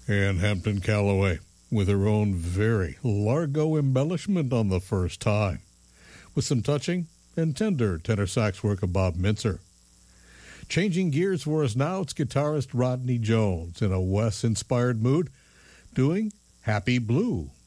and Hampton Calloway with her own very Largo embellishment on the first time, with some touching and tender tenor sax work of Bob Mintzer. Changing gears for us now, it's guitarist Rodney Jones in a Wes-inspired mood, doing Happy Blue.